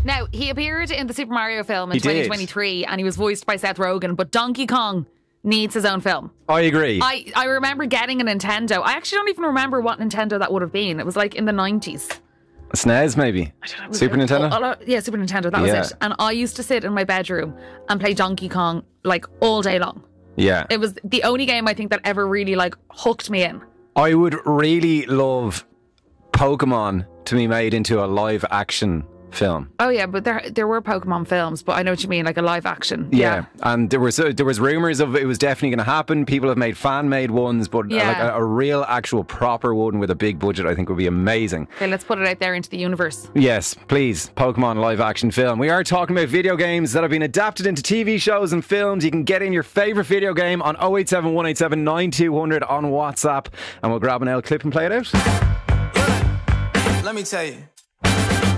Now, he appeared in the Super Mario film in He did. 2023 and he was voiced by Seth Rogen, but Donkey Kong needs his own film. I agree. I remember getting a Nintendo. I actually don't even remember what Nintendo that would have been. It was like in the 90s. SNES, maybe? Super Nintendo? Yeah, Super Nintendo. That was it. And I used to sit in my bedroom and play Donkey Kong like all day long. Yeah. It was the only game I think that ever really like hooked me in. I would really love Pokemon to be made into a live action film. Oh yeah, but there were Pokemon films, but I know what you mean, like a live action. Yeah, and there was rumours of it was definitely going to happen. People have made fan-made ones, but like a real, actual, proper one with a big budget, I think would be amazing. Okay, let's put it out there into the universe. Yes, please, Pokemon live action film. We are talking about video games that have been adapted into TV shows and films. You can get in your favourite video game on 087 187 9200 on WhatsApp, and we'll grab an L clip and play it out. Let me tell you.